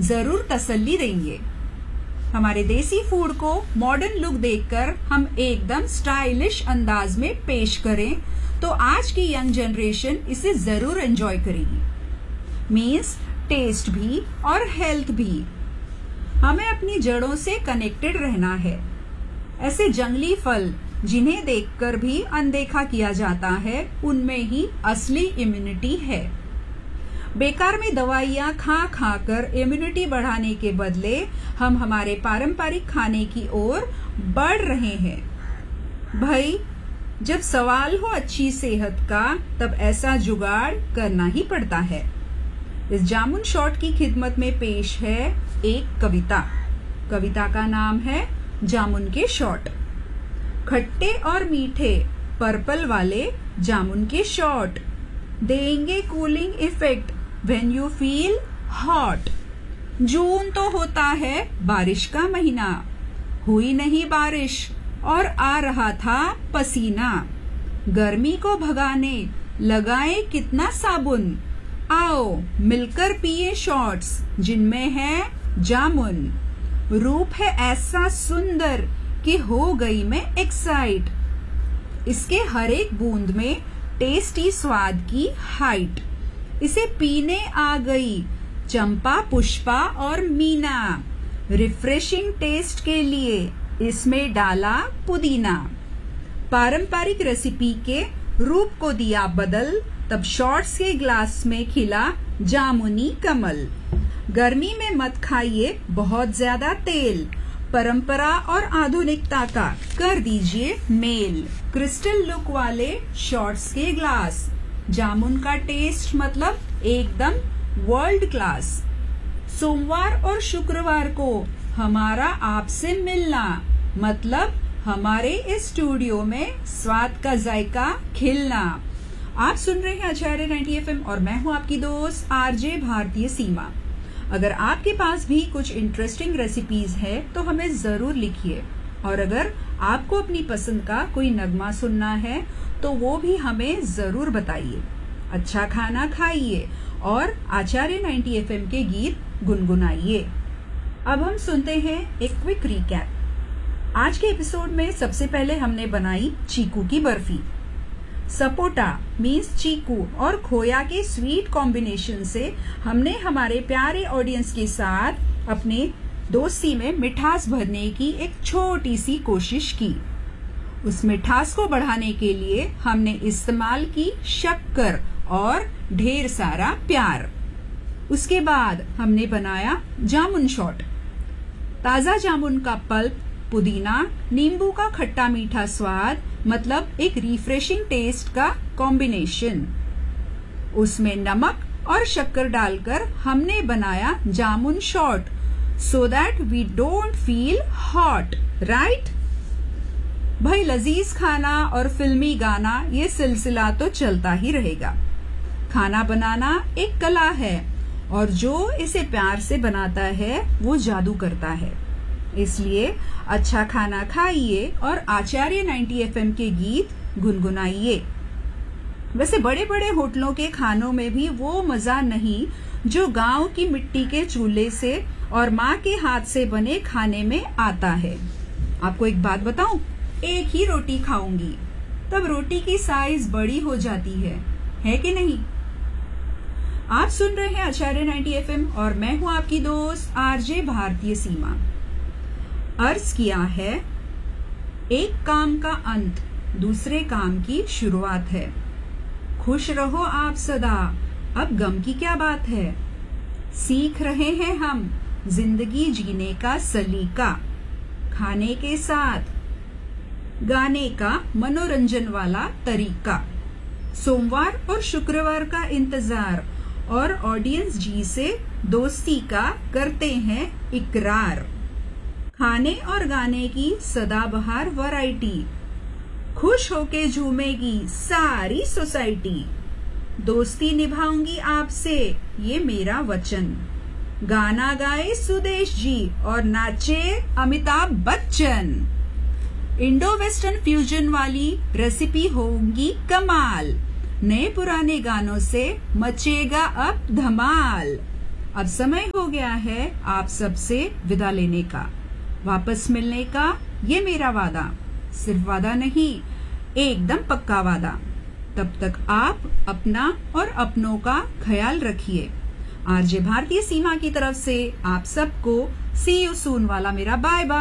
जरूर तसल्ली देंगे। हमारे देसी फूड को मॉडर्न लुक देकर हम एकदम स्टाइलिश अंदाज में पेश करें तो आज की यंग जनरेशन इसे जरूर एंजॉय करेगी। मीन्स टेस्ट भी और हेल्थ भी। हमें अपनी जड़ों से कनेक्टेड रहना है। ऐसे जंगली फल जिन्हें देखकर भी अनदेखा किया जाता है, उनमें ही असली इम्यूनिटी है। बेकार में दवाइयाँ खा कर इम्यूनिटी बढ़ाने के बदले हम हमारे पारंपरिक खाने की ओर बढ़ रहे हैं। भाई, जब सवाल हो अच्छी सेहत का, तब ऐसा जुगाड़ करना ही पड़ता है। इस जामुन शॉट की खिदमत में पेश है एक कविता। कविता का नाम है जामुन के शॉट। खट्टे और मीठे पर्पल वाले जामुन के शॉट देंगे cooling effect when you feel hot. जून तो होता है बारिश का महीना, हुई नहीं बारिश और आ रहा था पसीना। गर्मी को भगाने लगाए कितना साबुन, आओ मिलकर पिए शॉट्स जिनमें है जामुन। रूप है ऐसा सुंदर कि हो गई मैं एक्साइट, इसके हर एक बूंद में टेस्टी स्वाद की हाइट। इसे पीने आ गई चंपा, पुष्पा और मीना, रिफ्रेशिंग टेस्ट के लिए इसमें डाला पुदीना। पारंपरिक रेसिपी के रूप को दिया बदल, तब शॉट्स के ग्लास में खिला जामुनी कमल। गर्मी में मत खाइए बहुत ज्यादा तेल, परंपरा और आधुनिकता का कर दीजिए मेल। क्रिस्टल लुक वाले शॉट्स के ग्लास, जामुन का टेस्ट मतलब एकदम वर्ल्ड क्लास। सोमवार और शुक्रवार को हमारा आपसे मिलना, मतलब हमारे इस स्टूडियो में स्वाद का जायका खिलना। आप सुन रहे हैं आचार्य 90 FM और मैं हूं आपकी दोस्त आरजे भारतीय सीमा। अगर आपके पास भी कुछ इंटरेस्टिंग रेसिपीज है तो हमें जरूर लिखिए, और अगर आपको अपनी पसंद का कोई नगमा सुनना है तो वो भी हमें जरूर बताइए। अच्छा खाना खाइए और आचार्य 90 FM के गीत गुनगुनाइए। अब हम सुनते हैं एक क्विक रिकैप। आज के एपिसोड में सबसे पहले हमने बनाई चीकू की बर्फी। सपोटा मीन्स चीकू और खोया के स्वीट कॉम्बिनेशन से हमने हमारे प्यारे ऑडियंस के साथ अपने दोस्ती में मिठास भरने की एक छोटी सी कोशिश की। उस मिठास को बढ़ाने के लिए हमने इस्तेमाल की शक्कर और ढेर सारा प्यार। उसके बाद हमने बनाया जामुन शॉट। ताजा जामुन का पल्प, पुदीना, नींबू का खट्टा मीठा स्वाद, मतलब एक रिफ्रेशिंग टेस्ट का कॉम्बिनेशन। उसमें नमक और शक्कर डालकर हमने बनाया जामुन shot so that we don't feel hot, right? भाई, लजीज खाना और फिल्मी गाना, ये सिलसिला तो चलता ही रहेगा। खाना बनाना एक कला है और जो इसे प्यार से बनाता है वो जादू करता है। इसलिए अच्छा खाना खाइए और आचार्य 90 FM के गीत गुनगुनाइए। वैसे बड़े बड़े होटलों के खानों में भी वो मजा नहीं जो गांव की मिट्टी के चूल्हे से और माँ के हाथ से बने खाने में आता है। आपको एक बात बताऊं, एक ही रोटी खाऊंगी तब रोटी की साइज बड़ी हो जाती है कि नहीं? आप सुन रहे हैं आचार्य 90 FM और मैं हूं आपकी दोस्त आरजे भारतीय सीमा। अर्ज किया है, एक काम का अंत दूसरे काम की शुरुआत है। खुश रहो आप सदा, अब गम की क्या बात है। सीख रहे हैं हम जिंदगी जीने का सलीका, खाने के साथ गाने का मनोरंजन वाला तरीका। सोमवार और शुक्रवार का इंतजार और ऑडियंस जी से दोस्ती का करते हैं इकरार। खाने और गाने की सदाबहार वैरायटी, खुश होके झूमेगी सारी सोसाइटी। दोस्ती निभाऊंगी आपसे ये मेरा वचन। गाना गाए सुदेश जी और नाचे Amitabh Bachchan. Indo western fusion वाली रेसिपी होगी कमाल, नए पुराने गानों से मचेगा अब धमाल। अब समय हो गया है आप सबसे विदा लेने का। वापस मिलने का ये मेरा वादा, सिर्फ वादा नहीं, एकदम पक्का वादा। तब तक आप अपना और अपनों का ख्याल रखिए। आरजे भारतीय सीमा की तरफ से आप सबको सी यू सून वाला मेरा बाय बाय।